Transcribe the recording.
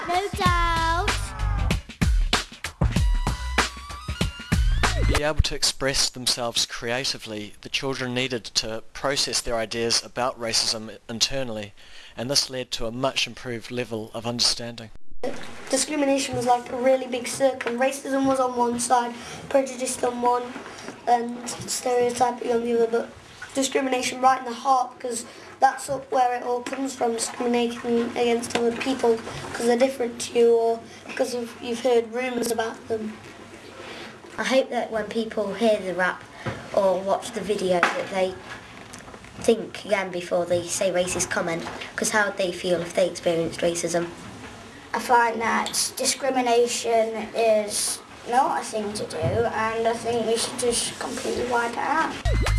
No doubt. To be able to express themselves creatively, the children needed to process their ideas about racism internally, and this led to a much improved level of understanding. Discrimination was like a really big circle. Racism was on one side, prejudice on one, and stereotyping on the other, but discrimination right in the heart, because that's where it all comes from, discriminating against other people because they're different to you or because you've heard rumours about them. I hope that when people hear the rap or watch the video that they think again before they say racist comment, because how would they feel if they experienced racism? I find that discrimination is not a thing to do, and I think we should just completely wipe it out.